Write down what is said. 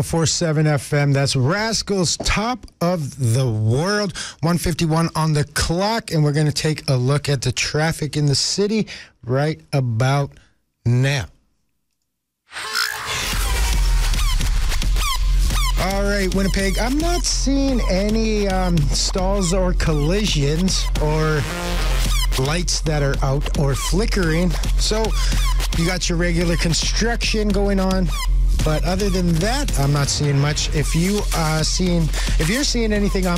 104.7 FM. That's Rascals, Top of the World. 1:51 on the clock, and we're going to take a look at the traffic in the city right about now. All right, Winnipeg, I'm not seeing any stalls or collisions or lights that are out or flickering. So you got your regular construction going on. But other than that, I'm not seeing much. If you're seeing anything on